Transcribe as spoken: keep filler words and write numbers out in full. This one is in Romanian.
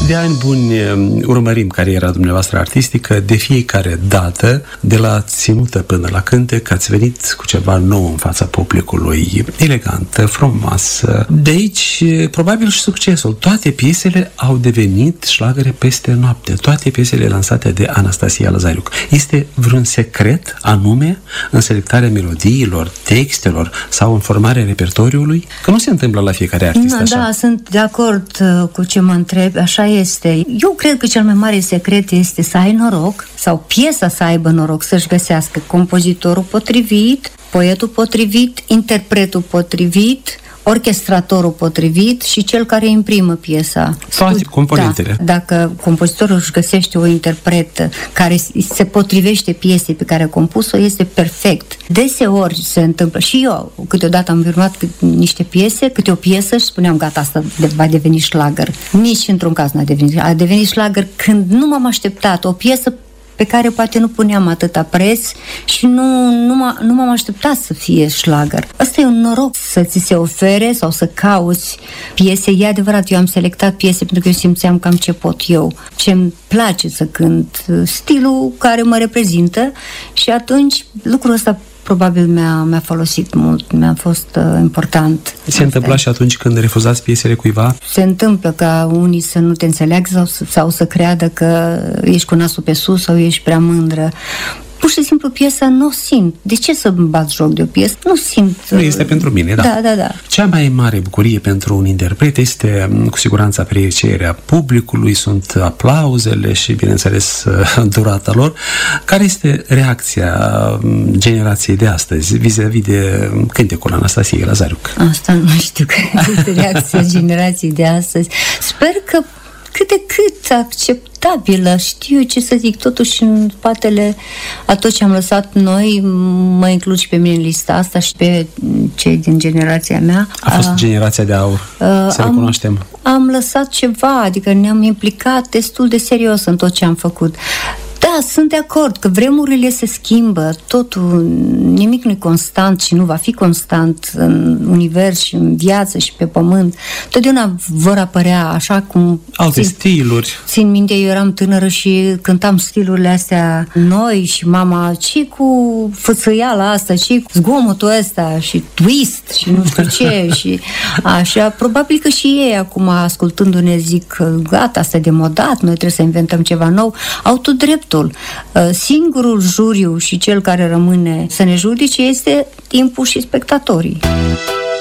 De ani buni urmărim cariera dumneavoastră artistică. De fiecare dată, de la ținută până la cântec, ați venit cu ceva nou în fața publicului, elegantă, frumoasă. De aici, probabil și succesul. Toate piesele au devenit șlagăre peste noapte. Toate piesele lansate de Anastasia Lazariuc. Este vreun secret anume în selectarea melodiilor, textelor sau în formarea repertoriului? Că nu se întâmplă la fiecare artist da, așa. Da, sunt de acord cu ce mă întreb. Așa este. Eu cred că cel mai mare secret este să ai noroc sau piesa să aibă noroc, să-și găsească compozitorul potrivit, poetul potrivit, interpretul potrivit, orchestratorul potrivit și cel care imprimă piesa. Toate componentele. Da, dacă compozitorul își găsește o interpretă care se potrivește piesei pe care a compus-o, este perfect. Deseori se întâmplă, și eu câteodată am firmat niște piese, câte o piesă și spuneam, gata, asta va deveni șlagăr. Nici într-un caz n-a devenit. A devenit șlagăr când nu m-am așteptat. O piesă pe care poate nu puneam atâta preț și nu, nu, m-a, nu m-am așteptat să fie șlagăr. Asta e un noroc să ți se ofere sau să cauți piese. E adevărat, eu am selectat piese pentru că eu simțeam cam ce pot eu, ce-mi place să cânt, stilul care mă reprezintă și atunci lucrul ăsta probabil mi-a, mi-a folosit mult, mi-a fost uh, important. Se întâmpla și atunci când refuzați piesele cuiva? Se întâmplă ca unii să nu te înțeleagă sau, sau să creadă că ești cu nasul pe sus sau ești prea mândră. Pur și simplu piesa nu o simt. De ce să îmi bat joc de o piesă? Nu simt. Nu este pentru mine, da. Da, da, da. Cea mai mare bucurie pentru un interpret este cu siguranță aprecierea publicului, sunt aplauzele și, bineînțeles, durata lor. Care este reacția generației de astăzi vis-a-vis de cântecul Anastasia Lazariuc? Asta nu știu care este reacția generației de astăzi. Sper că cât de cât acceptabilă, știu ce să zic, totuși în spatele a tot ce am lăsat noi, mă includ și pe mine în lista asta și pe cei din generația mea. A fost a, generația de aur, a, să recunoaștem. Am, am lăsat ceva, adică ne-am implicat destul de serios în tot ce am făcut. Da, sunt de acord că vremurile se schimbă, totul, nimic nu e constant și nu va fi constant în univers și în viață și pe pământ. Totdeauna vor apărea așa cum... Alte țin, stiluri. Țin minte, eu eram tânără și cântam stilurile astea noi și mama, ce cu fățăiala asta, ce cu zgomotul ăsta și twist și nu știu ce și așa. Probabil că și ei acum, ascultându-ne, zic, gata, asta e demodat, noi trebuie să inventăm ceva nou. Au tot drept. Singurul juriu și cel care rămâne să ne judice este timpul și spectatorii.